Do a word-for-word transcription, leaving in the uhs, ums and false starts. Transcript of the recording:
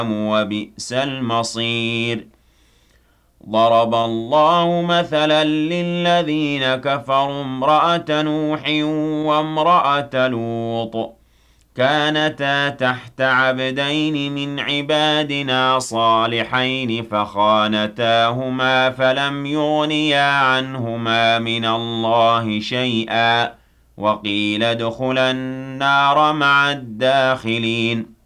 وبئس المصير ضرب الله مثلا للذين كفروا امرأة نوح وامرأة لوط كانتا تحت عبدين من عبادنا صالحين فخانتاهما فلم يغنيا عنهما من الله شيئا وقيل ادخلا النار مع الداخلين